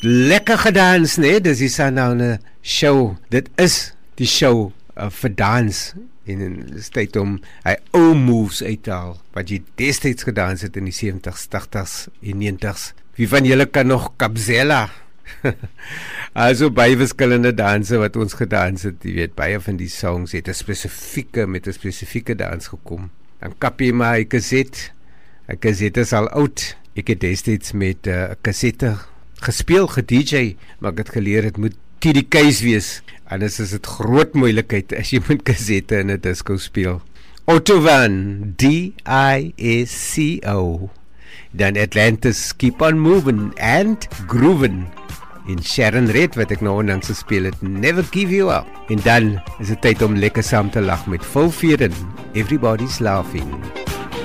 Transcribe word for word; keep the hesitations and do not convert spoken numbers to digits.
lekker gedans, nee, dis die Sundowner show. Dit is die show uh, vir dans. En dit is tyd om hy ou moves uit te haal, wat jy destyds gedans het in die seventies, tachties en nineties. Wie van julle kan nog Kabzela? Also baie verskillende danse wat ons gedans het, jy weet, baie van die songs het 'n spesifieke, met 'n spesifieke dans gekom. Dan kap jy maar 'n kaset, 'n kaset is al oud. Ek het destyds met 'n uh, kasette gespeel, ge-D J, maar ek het geleer, het moet T D K's wees, anders is het groot moeilikheid as jy moet kasette in 'n disco speel. Autovan, D I S C O, dan Atlantis, Keep on Moving, and Groovin', en Sharon Red, wat ek nou onlangs gespeel het, Never Give You Up, en dan is het tyd om lekker saam te lag met Full Vieren, Everybody's Laughing.